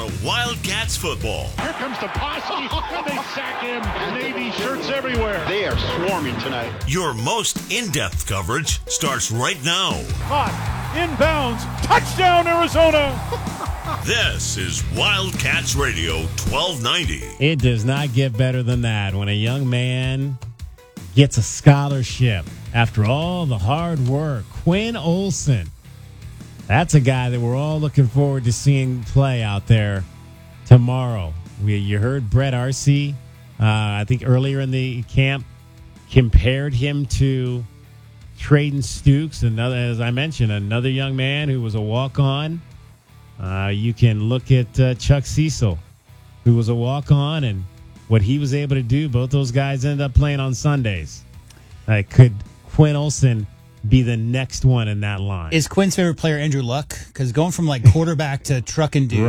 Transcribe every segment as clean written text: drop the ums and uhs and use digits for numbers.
Arizona Wildcats football. Here comes the posse, and they sack him. Navy shirts everywhere. They are swarming tonight. Your most in-depth coverage starts right now. Caught, inbounds, touchdown Arizona. This is Wildcats Radio 1290. It does not get better than that when a young man gets a scholarship after all the hard work. Quinn Olson. That's a guy that we're all looking forward to seeing play out there tomorrow. You heard Brett Arce, I think earlier in the camp, compared him to Trayden Stukes, another, as I mentioned, another young man who was a walk-on. You can look at Chuck Cecil, who was a walk-on, and what he was able to do. Both those guys ended up playing on Sundays. Could Quinn Olson be the next one in that line? Is Quinn's favorite player Andrew Luck? Because going from like quarterback to trucking dudes.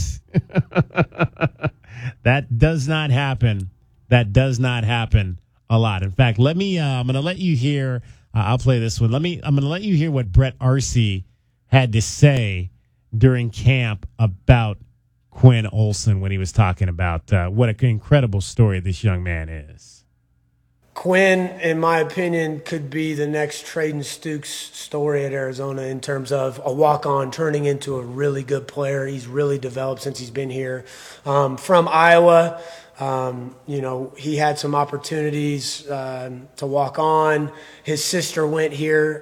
Right? That does not happen. That does not happen a lot. In fact, I'm going to let you hear, I'll play this one. I'm going to let you hear what Brett Arce had to say during camp about Quinn Olson when he was talking about what an incredible story this young man is. Quinn, in my opinion, could be the next Trayden Stukes story at Arizona in terms of a walk-on turning into a really good player. He's really developed since he's been here. From Iowa, he had some opportunities to walk on. His sister went here.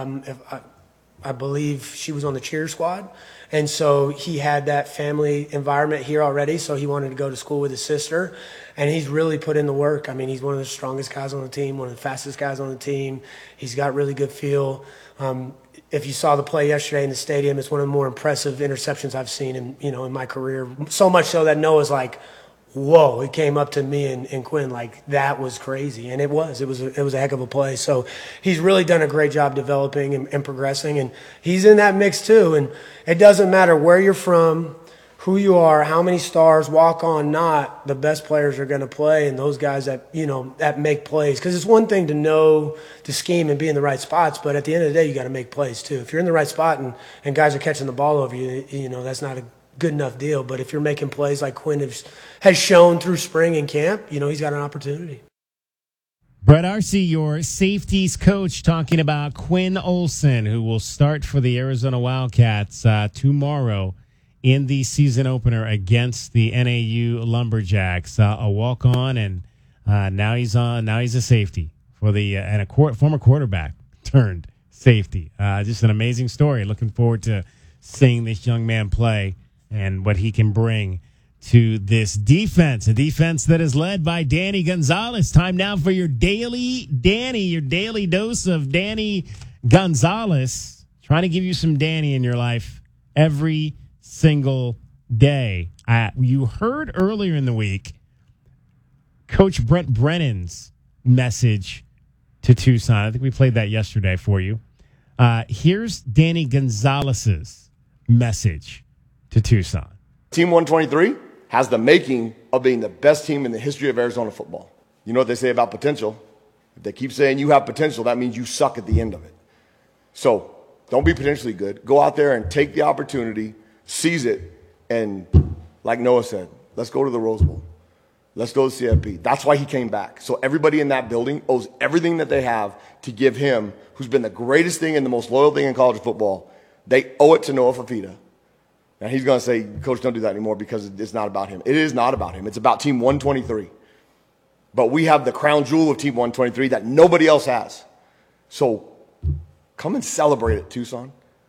I believe she was on the cheer squad. And so he had that family environment here already, so he wanted to go to school with his sister. And he's really put in the work. I mean, he's one of the strongest guys on the team, one of the fastest guys on the team. He's got really good feel. If you saw the play yesterday in the stadium, it's one of the more impressive interceptions I've seen in my career. So much so that Noah's like, whoa, it came up to me and Quinn like that was crazy. And it was a heck of a play. So he's really done a great job developing and progressing, and he's in that mix too. And it doesn't matter where you're from, who you are, how many stars, walk on, not, the best players are going to play, and those guys that, that make plays. Because it's one thing to know, to scheme and be in the right spots, but at the end of the day, you got to make plays too. If you're in the right spot and guys are catching the ball over you, that's not a good enough deal. But if you're making plays like Quinn has shown through spring and camp, he's got an opportunity. Brett Arce, your safeties coach, talking about Quinn Olson, who will start for the Arizona Wildcats tomorrow in the season opener against the NAU Lumberjacks. A walk-on, and now he's a safety for the and a former quarterback turned safety. Just an amazing story. Looking forward to seeing this young man play and what he can bring to this defense, a defense that is led by Danny Gonzalez. Time now for your daily dose of Danny Gonzalez. Trying to give you some Danny in your life every single day. You heard earlier in the week Coach Brent Brennan's message to Tucson. I think we played that yesterday for you. Here's Danny Gonzalez's message to Tucson. Team 123 has the making of being the best team in the history of Arizona football. You know what they say about potential? If they keep saying you have potential, that means you suck at the end of it. So don't be potentially good. Go out there and take the opportunity, seize it, and like Noah said, let's go to the Rose Bowl. Let's go to CFP. That's why he came back. So everybody in that building owes everything that they have to give him, who's been the greatest thing and the most loyal thing in college football. They owe it to Noah Fafita. Now he's going to say, Coach, don't do that anymore because it's not about him. It is not about him. It's about Team 123. But we have the crown jewel of Team 123 that nobody else has. So come and celebrate it, Tucson.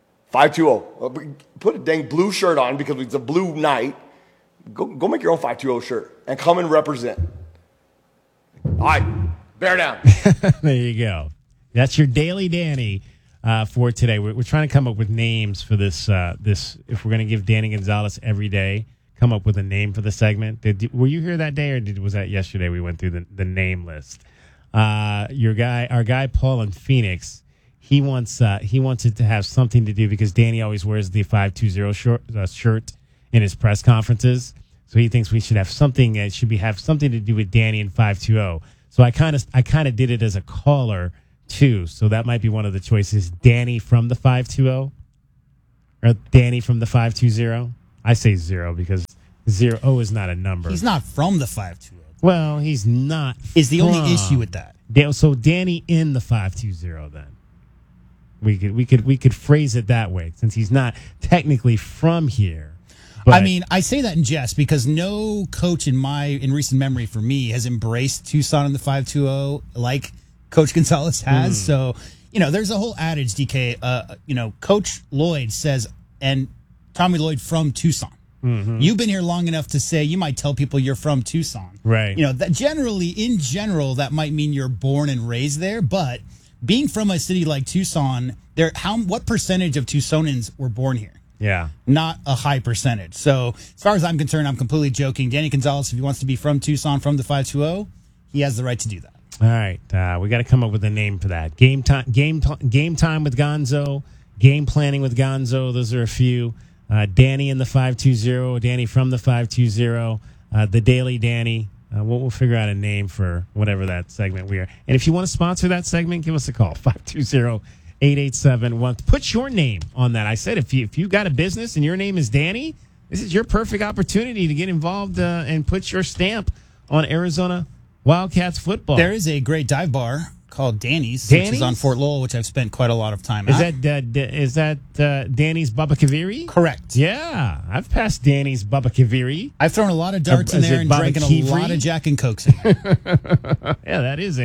520. Put a dang blue shirt on because it's a blue night. Go make your own 520 shirt and come and represent. All right, bear down. There you go. That's your daily Danny for today. We're trying to come up with names for this. If we're going to give Danny Gonzalez every day, come up with a name for the segment. Were you here that day, or was that yesterday? We went through the name list. Our guy Paul in Phoenix. He wants it to have something to do because Danny always wears the 520 shirt in his press conferences. So he thinks we should have something that have something to do with Danny and 520. So I kind of did it as a caller too. So that might be one of the choices. Danny from the 520 or Danny from the 520. I say 0 because 0 is not a number. He's not from the 520. Well, he's not. Is the only issue with that. So Danny in the 520 then. We could phrase it that way since he's not technically from here. But I mean, I say that in jest because no coach in recent memory for me has embraced Tucson in the 520 like Coach Gonzalez has. So, there's a whole adage, DK. Coach Lloyd says, and Tommy Lloyd from Tucson. Mm-hmm. You've been here long enough to say you might tell people you're from Tucson. Right. That in general, that might mean you're born and raised there. But being from a city like Tucson, what percentage of Tucsonans were born here? Yeah. Not a high percentage. So as far as I'm concerned, I'm completely joking. Danny Gonzalez, if he wants to be from Tucson, from the 520, he has the right to do that. All right. We got to come up with a name for that. Game time with Gonzo, game planning with Gonzo. Those are a few. Danny in the 520, Danny from the 520, the Daily Danny. We'll figure out a name for whatever that segment we are. And if you want to sponsor that segment, give us a call, 520-887-1. Put your name on that. I said if you got a business and your name is Danny, this is your perfect opportunity to get involved and put your stamp on Arizona Wildcats football. There is a great dive bar called Danny's, which is on Fort Lowell, which I've spent quite a lot of time at. Is that Danny's Baba Kaviri? Correct. Yeah, I've passed Danny's Baba Kaviri. I've thrown a lot of darts in there and drank a lot of Jack and Cokes in there. Yeah, that is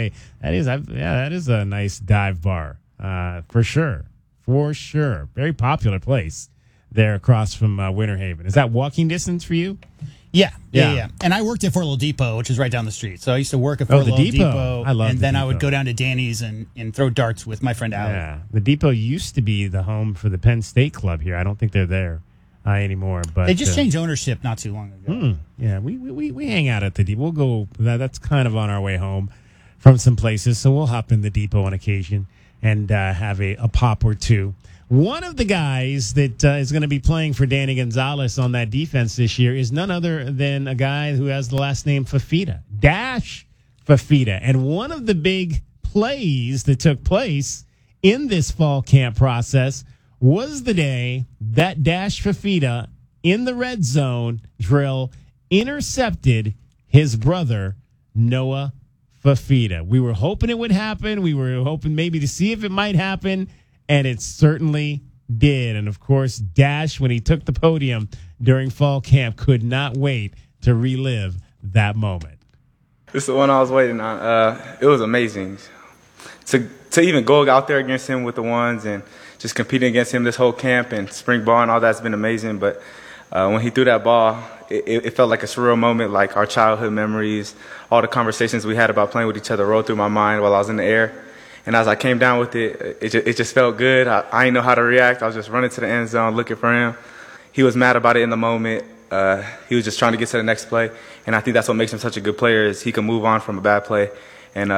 a nice dive bar for sure. Very popular place there across from Winter Haven. Is that walking distance for you? Yeah. And I worked at Fort Lowell Depot, which is right down the street. So I used to work at Fort Lowell Depot. I love and then Depot. I would go down to Danny's and throw darts with my friend Allie. Yeah, the Depot used to be the home for the Penn State Club here. I don't think they're there anymore. But they just changed ownership not too long ago. Yeah, we hang out at the Depot. We'll go. That's kind of on our way home from some places, so we'll hop in the Depot on occasion and have a pop or two. One of the guys that is going to be playing for Danny Gonzalez on that defense this year is none other than a guy who has the last name Fifita, Dash Fifita. And one of the big plays that took place in this fall camp process was the day that Dash Fifita in the red zone drill intercepted his brother, Noah Fifita. We were hoping it would happen. We were hoping maybe to see if it might happen. And it certainly did. And, of course, Dash, when he took the podium during fall camp, could not wait to relive that moment. This is the one I was waiting on. It was amazing. To even go out there against him with the ones and just competing against him this whole camp and spring ball and all that's been amazing. But when he threw that ball, it felt like a surreal moment, like our childhood memories, all the conversations we had about playing with each other rolled through my mind while I was in the air. And as I came down with it, it just felt good. I didn't know how to react. I was just running to the end zone looking for him. He was mad about it in the moment. He was just trying to get to the next play. And I think that's what makes him such a good player is he can move on from a bad play and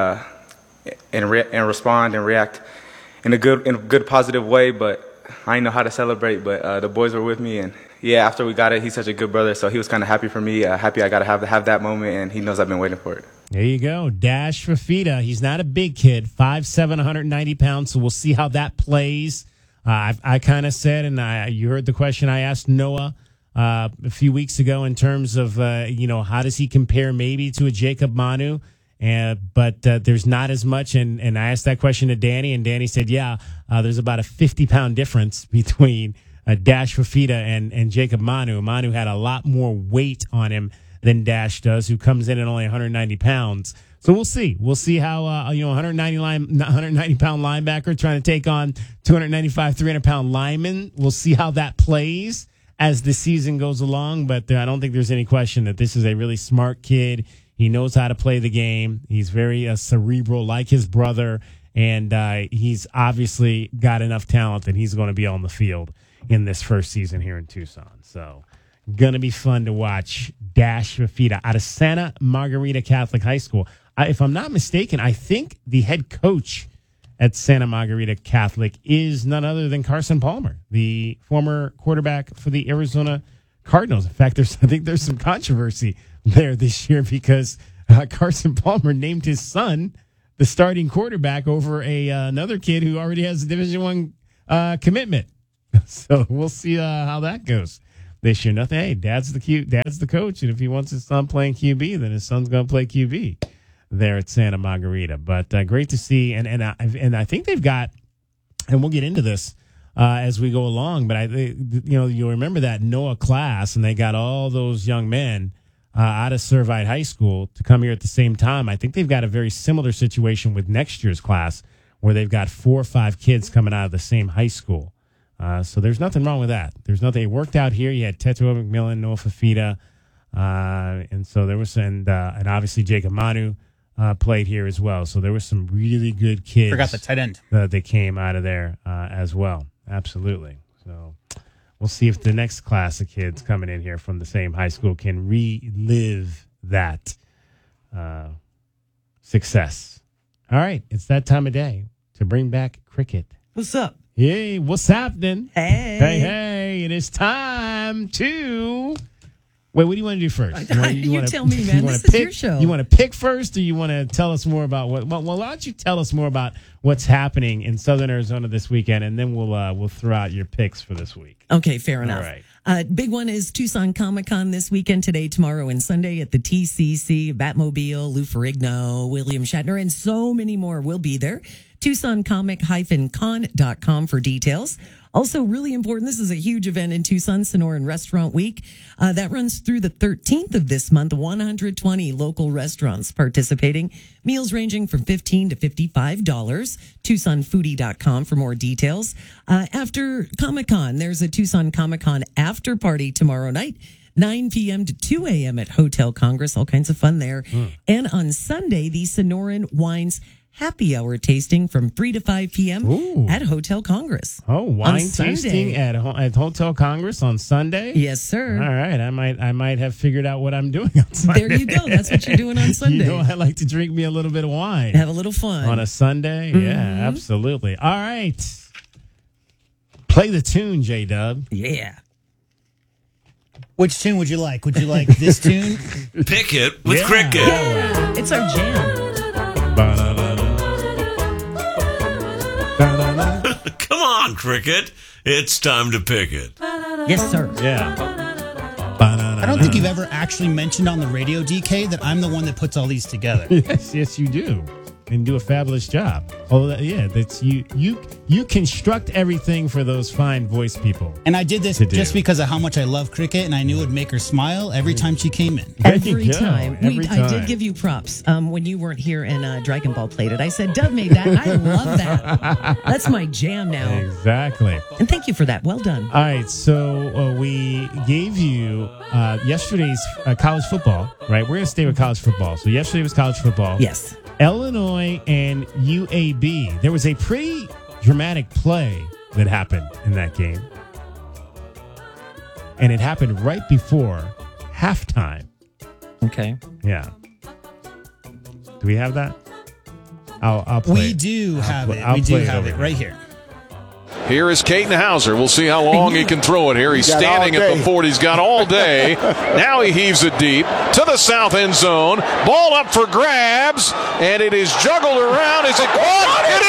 respond and react in a good positive way. But I didn't know how to celebrate. But the boys were with me. And, yeah, after we got it, he's such a good brother. So he was kind of happy for me, happy I got to have that moment. And he knows I've been waiting for it. There you go. Dash Fifita. He's not a big kid, 5'7", 190 pounds, so we'll see how that plays. I kind of said, and you heard the question I asked Noah a few weeks ago in terms of, how does he compare maybe to a Jacob Manu? But there's not as much, and I asked that question to Danny, and Danny said, there's about a 50-pound difference between Dash Fifita and Jacob Manu. Manu had a lot more weight on him than Dash does, who comes in at only 190 pounds. So we'll see. We'll see how 190-pound linebacker trying to take on 295, 300-pound lineman. We'll see how that plays as the season goes along. But I don't think there's any question that this is a really smart kid. He knows how to play the game. He's very cerebral, like his brother, and he's obviously got enough talent that he's going to be on the field in this first season here in Tucson. So going to be fun to watch Dash Fifita out of Santa Margarita Catholic High School. If I'm not mistaken, I think the head coach at Santa Margarita Catholic is none other than Carson Palmer, the former quarterback for the Arizona Cardinals. In fact, I think there's some controversy there this year because Carson Palmer named his son the starting quarterback over another kid who already has a Division I commitment. So we'll see how that goes. They share nothing. Hey, dad's the coach, and if he wants his son playing QB, then his son's going to play QB there at Santa Margarita. But great to see, and I think they've got, and we'll get into this as we go along. But you'll remember that Noah class, and they got all those young men out of Servite High School to come here at the same time. I think they've got a very similar situation with next year's class, where they've got 4 or 5 kids coming out of the same high school. So there's nothing wrong with that. There's nothing. It worked out here. You had Tetua McMillan, Noah Fafita, and so there was, and obviously Jacob Manu played here as well. So there were some really good kids. Forgot the tight end. They came out of there as well. Absolutely. So we'll see if the next class of kids coming in here from the same high school can relive that success. All right, it's that time of day to bring back cricket. What's up? Hey, what's happening? Hey. Hey, it is time to... Wait, what do you want to do first? You tell me, man. This is your show. You want to pick first, or you want to tell us more about what... Well, why don't you tell us more about what's happening in Southern Arizona this weekend, and then we'll throw out your picks for this week. Okay, fair enough. All right. Big one is Tucson Comic-Con this weekend, today, tomorrow, and Sunday at the TCC, Batmobile, Lou Ferrigno, William Shatner, and so many more will be there. TucsonComic-Con.com for details. Also, really important, this is a huge event in Tucson, Sonoran Restaurant Week. That runs through the 13th of this month. 120 local restaurants participating. Meals ranging from $15 to $55. TucsonFoodie.com for more details. After Comic-Con, there's a Tucson Comic-Con after party tomorrow night. 9 p.m. to 2 a.m. at Hotel Congress. All kinds of fun there. And on Sunday, the Sonoran Wines Happy Hour tasting from 3 to 5 p.m. at Hotel Congress. Oh, wine tasting at Hotel Congress on Sunday? Yes, sir. All right. I might have figured out what I'm doing on Sunday. There you go. That's what you're doing on Sunday. You know, I like to drink me a little bit of wine. Have a little fun. On a Sunday? Mm-hmm. Yeah, absolutely. All right. Play the tune, J-Dub. Yeah. Which tune would you like? Would you like this tune? Pick it with cricket. Yeah. It's our jam. Come on, cricket. It's time to pick it. Yes, sir. Yeah. I don't think you've ever actually mentioned on the radio, DK, that I'm the one that puts all these together. Yes, you do. And do a fabulous job. Oh, that's you. You construct everything for those fine voice people. And I did this just because of how much I love cricket, and I knew it would make her smile every time she came in. Every time. I did give you props when you weren't here and Dragon Ball played it. I said, Dub made that. I love that. That's my jam now. Exactly. And thank you for that. Well done. All right. So we gave you yesterday's college football, right? We're going to stay with college football. So yesterday was college football. Yes. Illinois and UAB. There was a pretty dramatic play that happened in that game. And it happened right before halftime. Okay. Yeah. Do we have that? I'll play We it. do have it. I'll We do play it have over it here. right here. Here is Caden Hauser. We'll see how long he can throw it here. He's standing at the 40. He's got all day. Now he heaves it deep to the south end zone. Ball up for grabs, and it is juggled around. Is it caught? It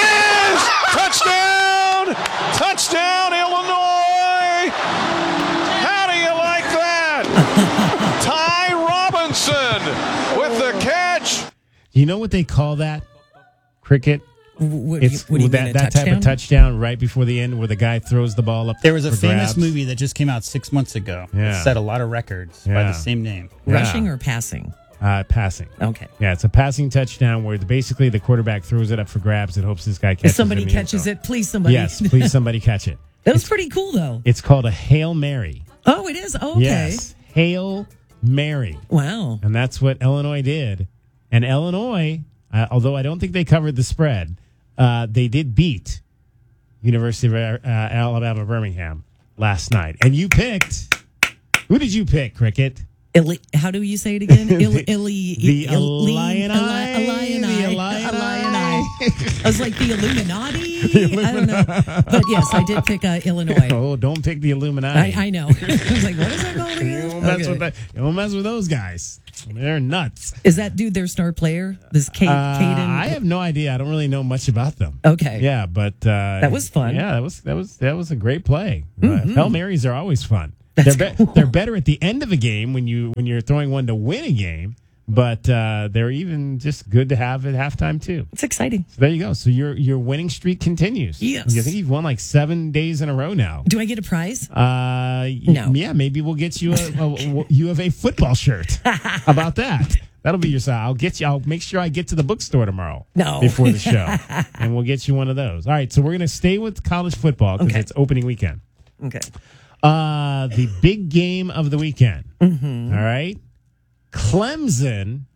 is! Touchdown! Touchdown, Illinois! How do you like that? Ty Robinson with the catch. You know what they call that? Cricket? What It's do you that, mean, that type of touchdown right before the end where the guy throws the ball up. There was a for famous grabs. movie that just came out 6 months ago. Yeah. It set a lot of records by Yeah. the same name. Rushing or passing? Passing. Okay. Yeah, it's a passing touchdown where basically the quarterback throws it up for grabs and hopes this guy catches If somebody it in the end catches zone. it, please somebody. Yes, please somebody catch it. That was pretty cool, though. It's called a Hail Mary. Oh, it is? Oh, okay. Yes, Hail Mary. Wow. And that's what Illinois did. And Illinois, although I don't think they covered the spread, they did beat University of Alabama Birmingham last night. And you picked... Who did you pick, Cricket? How do you say it again? The Illini. I was like, the Illuminati? I don't know. But yes, I did pick Illinois. Oh, don't pick the Illuminati. I know. I was like, what is that called again? Don't mess with those guys. They're nuts. Is that dude their star player? This Caden? I have no idea. I don't really know much about them. Okay. Yeah, but that was fun. Yeah, that was a great play. Hail Marys are always fun. They're better at the end of a game when you're throwing one to win a game, but they're even just good to have at halftime too. It's exciting. So there you go. So your winning streak continues. Yes. I think you've won like 7 days in a row now. Do I get a prize? No. Yeah, maybe we'll get you you have a football shirt. How about that? That'll be your side. I'll make sure I get to the bookstore tomorrow. No. Before the show. And we'll get you one of those. All right, so we're going to stay with college football because it's opening weekend. Okay. The big game of the weekend. Mm-hmm. All right. Clemson,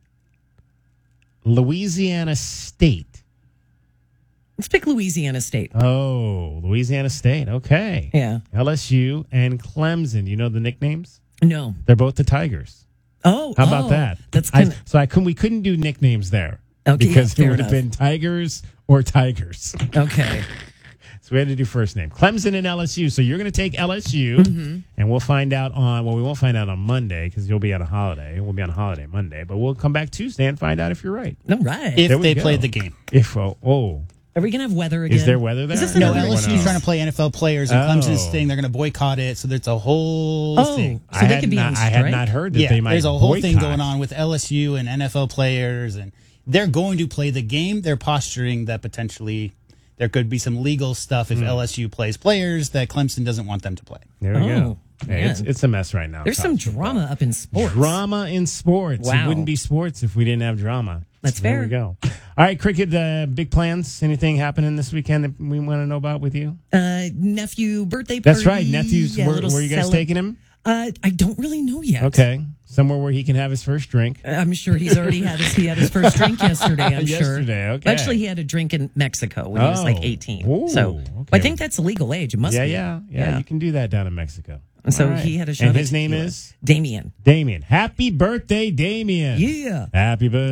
Louisiana State. Let's pick Louisiana State. Oh, Louisiana State. Okay. Yeah. LSU and Clemson. You know the nicknames? No. They're both the Tigers. Oh, how about that? That's we couldn't do nicknames there. Okay, because it would enough. have been Tigers or Tigers. Okay. So we had to do first name. Clemson and LSU. So you're going to take LSU, and we'll find out we won't find out on Monday because you'll be on a holiday. We'll be on a holiday Monday, but we'll come back Tuesday and find out if you're right. All right. If they played the game. Are we going to have weather again? Is there weather there? Is this No, another one? LSU's trying to play NFL players, and Clemson's saying they're going to boycott it. So there's a whole thing. So they could be on I strike? had not heard that they might there's a whole thing boycott. going on with LSU and NFL players, and they're going to play the game. They're posturing that potentially there could be some legal stuff if LSU plays players that Clemson doesn't want them to play. There we go. Hey, man. it's a mess right now. There's some drama up in sports. Drama in sports. Wow. It wouldn't be sports if we didn't have drama. That's So there fair. we go. All right, Cricket, big plans? Anything happening this weekend that we want to know about with you? Nephew birthday party. That's right. Nephew's, Yeah, where little you guys taking him? I don't really know yet. Okay. Somewhere where he can have his first drink. I'm sure he's already had his first drink yesterday, I'm sure. Yesterday, okay. Actually, he had a drink in Mexico when he was like 18. Ooh, so okay. I think that's a legal age. It must be. Yeah. You can do that down in Mexico. And so All right. he had a shot And of his name tequila. is? Damien. Damien. Happy birthday, Damien. Yeah. Happy birthday.